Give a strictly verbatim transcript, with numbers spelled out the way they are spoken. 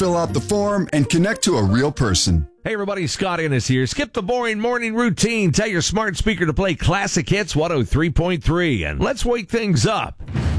fill out the form, and connect to a real person. Hey everybody, Scott Ennis here. Skip the boring morning routine. Tell your smart speaker to play classic hits one oh three point three, and let's wake things up.